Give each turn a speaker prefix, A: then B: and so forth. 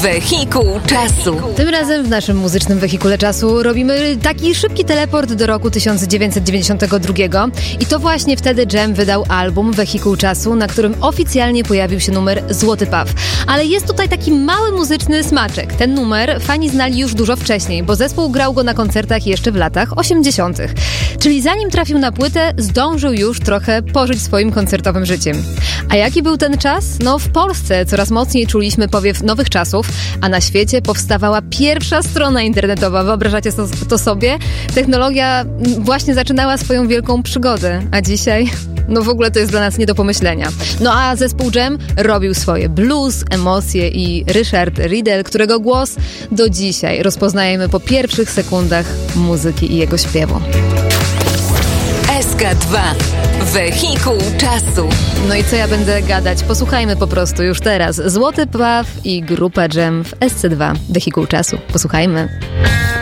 A: Wehikuł czasu.
B: Tym razem w naszym muzycznym wehikule czasu robimy taki szybki teleport do roku 1992 i to właśnie wtedy Dżem wydał album Wehikuł czasu, na którym oficjalnie pojawił się numer Złoty Paw. Ale jest tutaj taki mały muzyczny smaczek. Ten numer fani znali już dużo wcześniej, bo zespół grał go na koncertach jeszcze w latach 80. Czyli zanim trafił na płytę, zdążył już trochę pożyć swoim koncertowym życiem. A jaki był ten czas? No w Polsce coraz mocniej czuliśmy powiew nowych czasów, a na świecie powstawała pierwsza strona internetowa. Wyobrażacie to sobie? Technologia właśnie zaczynała swoją wielką przygodę, a dzisiaj... No w ogóle to jest dla nas nie do pomyślenia. No a zespół Dżem robił swoje blues, emocje i Ryszard Riedel, którego głos do dzisiaj rozpoznajemy po pierwszych sekundach muzyki i jego śpiewu.
A: SK2. Wehikuł czasu.
B: No i co ja będę gadać? Posłuchajmy po prostu już teraz. Złoty Paw i grupa Dżem w SC2. Wehikuł czasu. Posłuchajmy.